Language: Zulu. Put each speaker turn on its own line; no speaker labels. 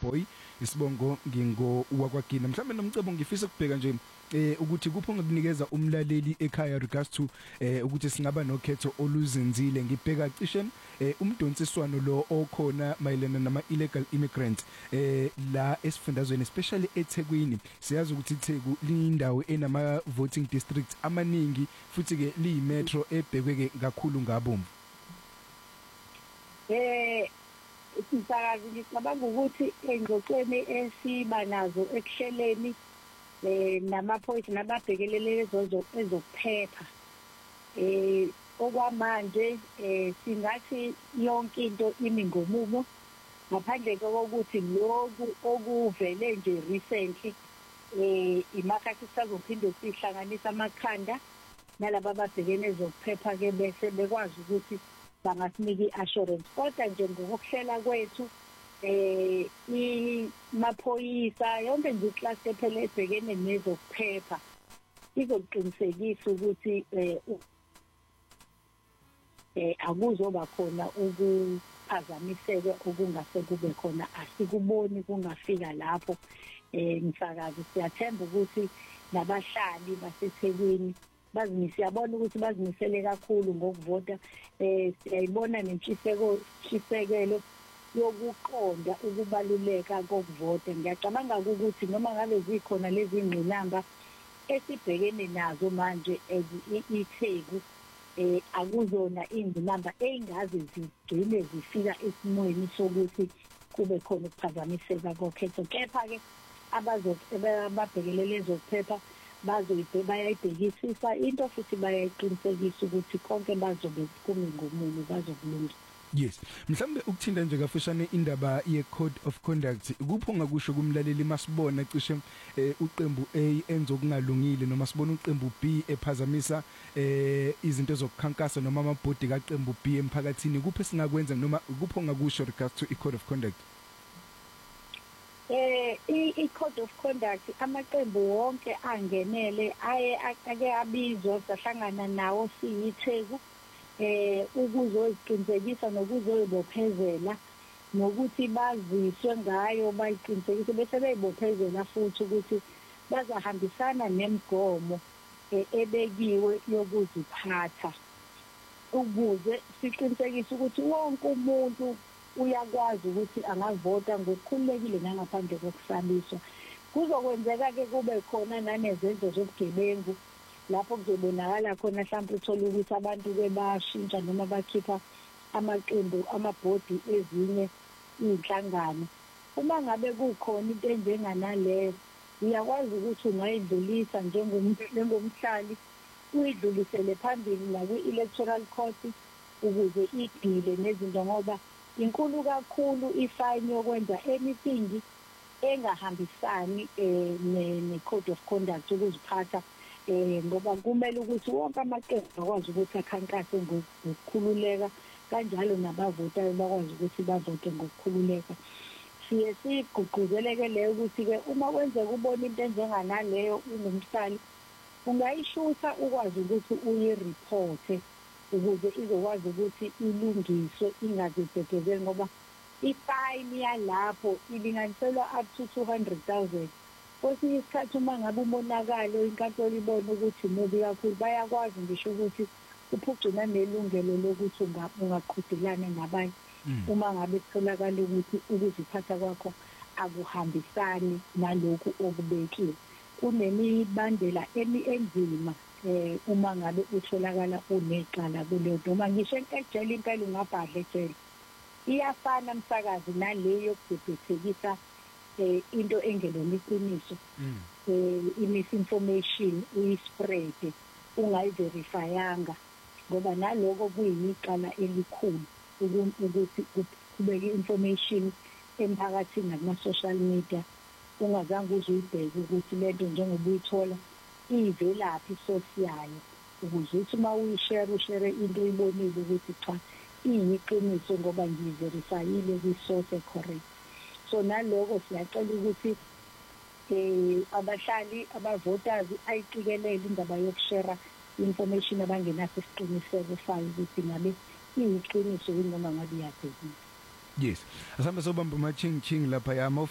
boy isibongo ngingo wakwagina mhlambe nomcebo ngifisa ukubheka nje ukuthi kupho ngakunikeza umlaleli ekhaya regards to ukuthi singaba nokhetho oluzinzile ngibheka cishe umdonsiswano lo okhona mayelana nama illegal immigrants la esifundazweni especially eThekwini siyazi ukuthi iTheku liyindawo enama voting districts amaningi futhi ke liyimetro ebhekwe kakhulu ngabomvu
Sisakazi ngicabanga ukuthi engxoxweni esiba nazo ekuhleleni namaphoyisa nababhekelele ezokuphepha okwamanje singathi yonke into imi ngomumo ngaphandle kokuthi lokhu okuvele nje recently imakhathi sazophinde sihlanganisa amakhanda nalabo ababhekene ezokuphepha ke bese bekwazi ukuthi bangasinika iassurance kodwa nje ngokuhlela kwethu imaphoyisa yonke nje iclass ephela ebhekene nezokuphepha izoqinisekisa ukuthi akuzoba khona ukuphazamiseka okungase kube khona asikuboni kungafika lapho msakazi siyathemba ukuthi nabahlali baseThekwini siyabona ukuthi bazimisele kakhulu ngokuvota siyayibona nentshisekelo yokuqonda ukubaluleka kokuvota ngiyacabanga ukuthi noma ngabe zikhona lezi ingqinamba esibhekene nazo manje iTheku akuzona ingqinamba eingaze zigcine zifika esimweni sokuthi kube khona ukuphazamiseka kokhetho kepha ke ababhekelele ezokuphepha bayayibhekisisa into futhi bayayiqinisekisa ukuthi konke bazobe kumi ngomumo bazokulungisa.
Yes mhlambe ukuthinda nje kafushane indaba ye code of conduct kupho ngakusho kumlaleli masibona cishe uqembu A enza okungalungile noma sibona uqembu B ephazamisa izinto zokukhankasa noma amabhodi kaqembu B emphakathini kuphe singakwenza noma kupho ngakusho regards to i code of conduct
I code of conduct amaqembu wonke angenele ake abizwa sahlangana nawo siyitheku ukuzoyiqinisekisa nokuzoyibophezela nokuthi baziswe ngayo bayiqinisekise bese beyibophezela futhi ukuthi bazahambisana nemigomo ebekiwe yokuziphatha ukuze siqinisekise ukuthi wonke umuntu uyakwazi ukuthi angavota ngokukhululekile nangaphandle kokusabiswa kuzokwenzeka ke kube khona nanezenzo zobugebengu lapho kuzobonakala khona mhlawumbe uthola ukuthi abantu ke bashintsha noma bakhipha amaqembu amabhodi ezinye inhlangano uma ngabe kukhona into enjenganaleyo uyakwazi ukuthi ungayidlulisa njengomhlali uyidlulisele phambili la kwi-electoral court ukuze idile nezinto ngoba inkulu kakhulu ifine yokwenza anything engahambisani ne-code of conduct ukuziphatha ngoba kumele ukuthi wonke amaqembu akwazi ukuthi akhankase ngokukhululeka kanjalo nabavotayo bakwazi ukuthi bavote ngokukhululeka siye sigqugquzeleke leyo ukuthi ke uma kwenzeka ubona into enjenganaleyo ungumhlali ungayishutha ukwazi ukuthi uyireporte ukuze izokwazi ukuthi ilungiswe ingazibhebhezeli ngoba ifine yalapho ilinganiselwa up to 200,000 kwesinye isikhathi uma ngabe umonakalo inkantolo ibona ukuthi mubi kakhulu bayakwazi ngisho ukuthi uphucuna nelungelo lokuthi ungaqhudelana nabanye uma ngabe kutholakala ukuthi ukuziphatha kwakho akuhambisani nalokhu okubekiwe kunemibandela enzima uma ngabe utholakala uneqala kuleyo noma ngisho ejele impela ungabhadla ejele iyafana msakazi naleyo yokubhebhethekisa into engelona iqiniso misinformation uyispread ungayiverifyanga ngoba naloko kuyiqala elikhulu ukuthi kubeke information emphakathini nakuma social media ungazange uzuyibheke ukuthi lento njengoba uyithola ivelaphi isource yayo ukuze uthi uma uyishare into uyibonile ukuthi cha iyiqiniso ngoba ngiverifyile kwi-source correct so naloko siyacela ukuthi abahlali abavoters ayiqikelele indaba yokushare information abangenaso isiqiniseko sayo ukuthi ngabe iyiqiniso noma ngabe iyabhekile.
Yes, asamba sobamba maching lapha ya